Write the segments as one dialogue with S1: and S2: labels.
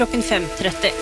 S1: klokken 5:30.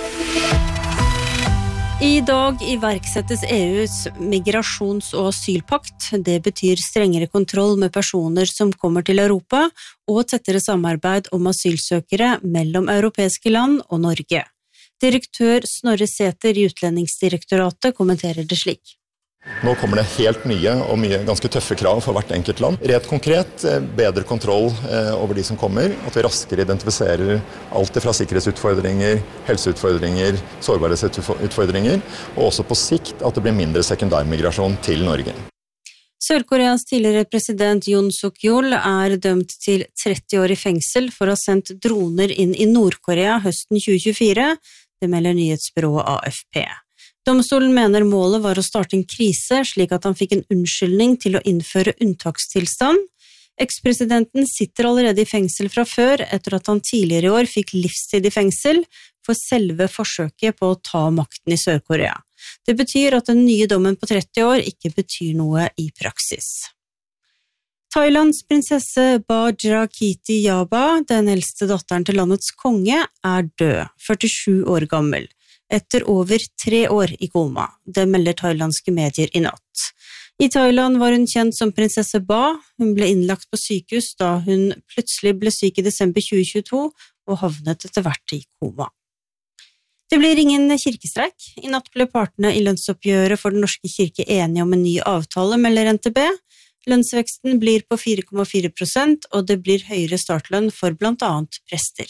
S1: I dag iverksettes EUs migrasjons- og asylpakt. Det betyr strengere kontroll med personer som kommer til Europa, og tettere samarbeid om asylsøkere mellom europeiske land og Norge. Direktør Snorre Sæther i Utlendingsdirektoratet kommenterer det slik.
S2: Nå kommer det helt nye og mye ganske tøffe krav for hvert enkelt land. Rett konkret, bedre kontroll over de som kommer, at vi raskere identifiserer alt fra sikkerhetsutfordringer, helseutfordringer, sårbarhetsutfordringer, og også på sikt at det blir mindre sekundærmigrasjon til Norge.
S1: Sør-Koreas tidligere president Yoon Suk-yeol dømt til 30 år i fengsel for å ha sendt droner inn i Nord-Korea høsten 2024, det melder nyhetsbyrået AFP. Domstolen mener målet var å starte en krise, slik at han fikk en unnskyldning til å innføre unntakstilstand. Ekspresidenten sitter allerede i fengsel fra før, etter at han tidligere i år fikk livstid i fengsel for selve forsøket på å ta makten i Sør-Korea. Det betyr at den nye dommen på 30 år ikke betyr noe i praksis. Thailands prinsesse Bajrakiti Yaba, den eldste datteren til landets konge, død, 47 år gammel, etter over 3 år i koma. Det melder thailandske medier i natt. I Thailand var hun kjent som prinsesse Ba. Hun ble innlagt på sykehus da hun plutselig ble syk i desember 2022 og havnet etter hvert i koma. Det blir ingen kirkestreik. I natt ble partene i lønnsoppgjøret for Den norske kirke enige om en ny avtale, melder NTB. Lønnsveksten blir på 4,4%, og det blir høyere startlønn for blant annet prester.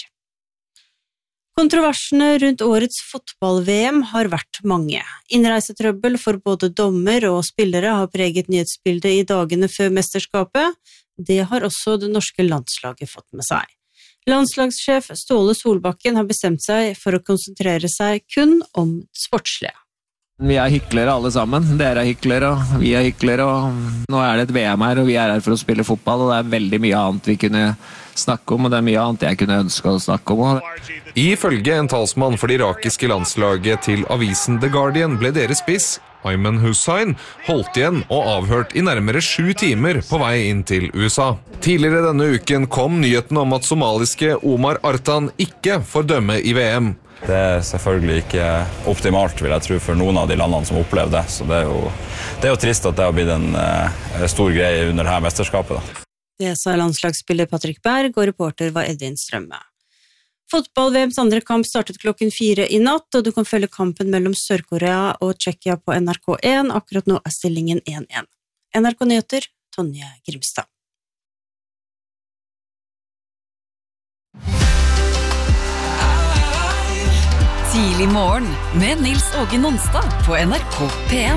S1: Kontroversene rundt årets fotball-VM har vært mange. Innreisetrøbbel for både dommer og spillere har preget nyhetsbildet i dagene før mesterskapet. Det har også det norske landslaget fått med seg. Landslagssjef Ståle Solbakken har bestemt seg for å konsentrere seg kun om sportslige.
S3: Vi hyklere alle sammen. Dere hyklere, og vi hyklere, og nå det et VM her, og vi her for å spille fotball, og det veldig mye annet vi kunne snakke om, og det mye annet jeg kunne ønske å snakke om.
S4: Ifølge en talsmann for det irakiske landslaget til avisen The Guardian ble deres spiss, Ayman Hussain, holdt igjen og avhørt i nærmere 7 timer på vei inn til USA. Tidligere denne uken kom nyheten om at somaliske Omar Artan ikke får dømme i VM.
S5: Det selvfølgelig ikke optimalt, vil jeg tro, for noen av de landene som opplever det. Så det jo trist at det har blitt en stor greie under dette mesterskapet. Da.
S1: Det sa landslagsspiller Patrick Berg, og reporter var Edvin Strømme. Fotball-VMs andre kamp startet klokken 4 i natt, og du kan følge kampen mellom Sør-Korea og Tsjekkia på NRK1. Akkurat nå stillingen 1-1. NRK Nyheter, Tonje Grimstad.
S6: Tidlig morgen med Nils Åge Nonstad på NRK P1.